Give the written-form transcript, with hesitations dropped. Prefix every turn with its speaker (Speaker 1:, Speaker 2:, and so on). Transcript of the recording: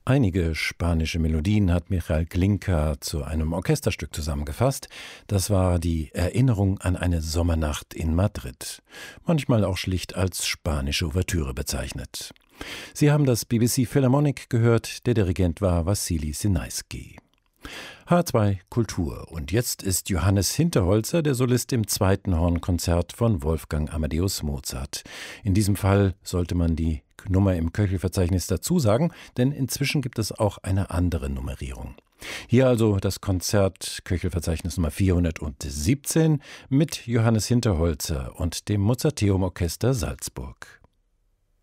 Speaker 1: Einige spanische Melodien hat Michael Glinka zu einem Orchesterstück zusammengefasst. Das war die Erinnerung an eine Sommernacht in Madrid, manchmal auch schlicht als spanische Ouvertüre bezeichnet. Sie haben das BBC Philharmonic gehört, der Dirigent war Wassily Sinaisky. H2 Kultur. Und jetzt ist Johannes Hinterholzer der Solist im zweiten Hornkonzert von Wolfgang Amadeus Mozart. In diesem Fall sollte man die Nummer im Köchelverzeichnis dazu sagen, denn inzwischen gibt es auch eine andere Nummerierung. Hier also das Konzert Köchelverzeichnis Nummer 417 mit Johannes Hinterholzer und dem Mozarteum Orchester Salzburg.